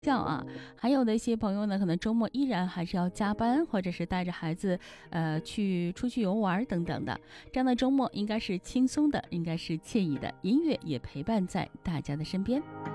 觉啊。还有的一些朋友呢，可能周末依然还是要加班，或者是带着孩子出去游玩等等的。这样的周末应该是轻松的，应该是惬意的，音乐也陪伴在大家的身边。